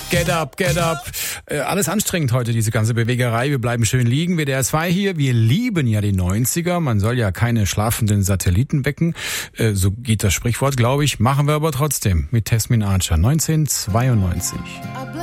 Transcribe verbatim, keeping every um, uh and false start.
Get up, get up. Äh, alles anstrengend heute, diese ganze Bewegerei. Wir bleiben schön liegen. W D R zwei hier. Wir lieben ja die neunziger. Man soll ja keine schlafenden Satelliten wecken. Äh, so geht das Sprichwort, glaube ich. Machen wir aber trotzdem mit Tesmin Archer. neunzehnhundertzweiundneunzig.